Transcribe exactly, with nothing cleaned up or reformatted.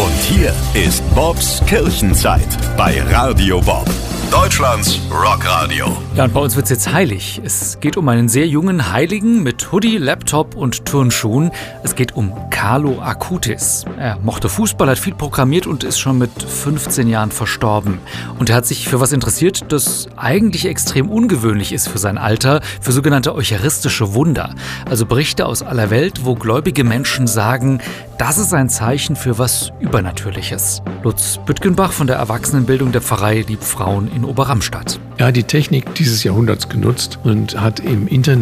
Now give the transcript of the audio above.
Und hier ist Bobs Kirchenzeit bei Radio Bob, Deutschlands Rockradio. Ja, und bei uns wird's jetzt heilig. Es geht um einen sehr jungen Heiligen mit Hoodie, Laptop und Turnschuhen. Es geht um Carlo Acutis. Er mochte Fußball, hat viel programmiert und ist schon mit fünfzehn Jahren verstorben. Und er hat sich für was interessiert, das eigentlich extrem ungewöhnlich ist für sein Alter, für sogenannte eucharistische Wunder. Also Berichte aus aller Welt, wo gläubige Menschen sagen, das ist ein Zeichen für was Übernatürliches. Lutz Büttgenbach von der Erwachsenenbildung der Pfarrei Liebfrauen in Oberramstadt. Er hat die Technik dieses Jahrhunderts genutzt und hat im Internet